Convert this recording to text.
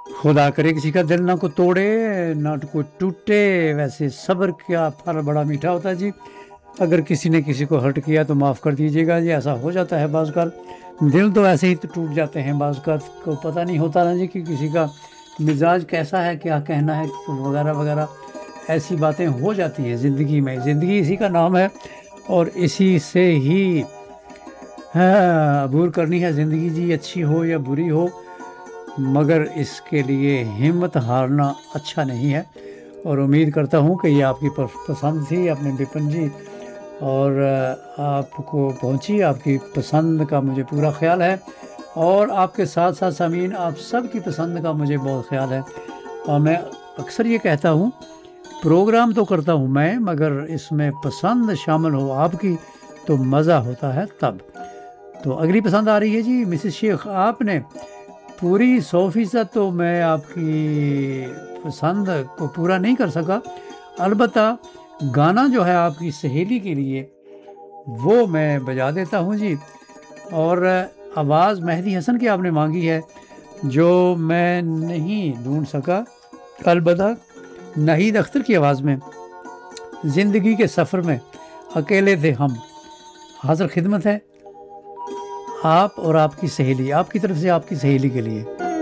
خدا کرے کسی کا دل نہ کو توڑے نہ کو ٹوٹے، ویسے صبر کا پھل بڑا میٹھا ہوتا ہے جی۔ اگر کسی نے کسی کو ہرٹ کیا تو معاف کر دیجیے گا جی، ایسا ہو جاتا ہے بعض کا، دل تو ایسے ہی تو ٹوٹ جاتے ہیں بعض کا، کو پتہ نہیں ہوتا نا جی کہ کسی کا مزاج کیسا ہے، کیا کہنا ہے وغیرہ وغیرہ، ایسی باتیں ہو جاتی ہیں زندگی میں۔ زندگی اسی کا نام ہے اور اسی سے ہی عبور کرنی ہے زندگی جی، اچھی ہو یا بری ہو، مگر اس کے لیے ہمت ہارنا اچھا نہیں ہے۔ اور امید کرتا ہوں کہ یہ آپ کی پسند تھی اپنے بپن جی، اور آپ کو پہنچی، آپ کی پسند کا مجھے پورا خیال ہے، اور آپ کے ساتھ ساتھ سامعین آپ سب کی پسند کا مجھے بہت خیال ہے۔ اور میں اکثر یہ کہتا ہوں پروگرام تو کرتا ہوں میں، مگر اس میں پسند شامل ہو آپ کی تو مزہ ہوتا ہے تب۔ تو اگلی پسند آ رہی ہے جی مسز شیخ، آپ نے پوری 100% تو میں آپ کی پسند کو پورا نہیں کر سکا، البتہ گانا جو ہے آپ کی سہیلی کے لیے وہ میں بجا دیتا ہوں جی۔ اور آواز مہدی حسن کی آپ نے مانگی ہے جو میں نہیں ڈھونڈ سکا، البتہ نہید اختر کی آواز میں زندگی کے سفر میں اکیلے تھے ہم، حاضر خدمت ہے آپ اور آپ کی سہیلی، آپ کی طرف سے آپ کی سہیلی کے لیے۔